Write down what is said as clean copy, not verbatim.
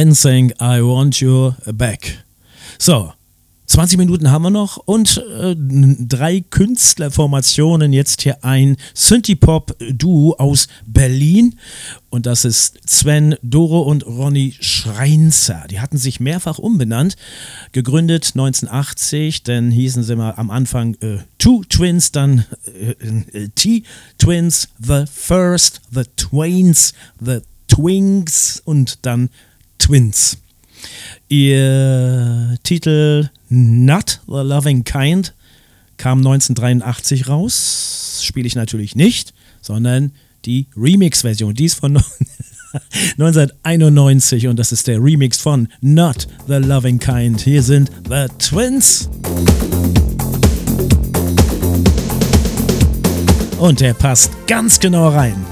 NSYNC, I Want You Back. So, 20 Minuten haben wir noch und 3 Künstlerformationen. Jetzt hier ein Synthie-Pop-Duo aus Berlin und das ist Sven Doro und Ronny Schreinzer. Die hatten sich mehrfach umbenannt, gegründet 1980, dann hießen sie mal am Anfang Two Twins, dann T-Twins, The First, The Twains, The Twinks und dann Twins. Ihr Titel Not the Loving Kind kam 1983 raus. Spiele ich natürlich nicht, sondern die Remix-Version. Die ist von 1991 und das ist der Remix von Not the Loving Kind. Hier sind The Twins. Und der passt ganz genau rein.